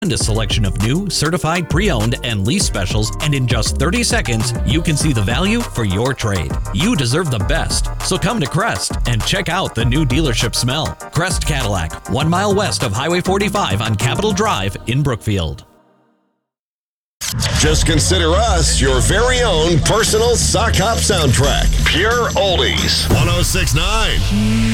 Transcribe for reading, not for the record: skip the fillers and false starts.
And a selection of new, certified, pre-owned, and lease specials, and in just 30 seconds, you can see the value for your trade. You deserve the best, so come to Crest and check out the new dealership smell. Crest Cadillac, 1 mile west of Highway 45 on Capitol Drive in Brookfield. Just consider us your very own personal sock hop soundtrack. Pure Oldies. 106.9.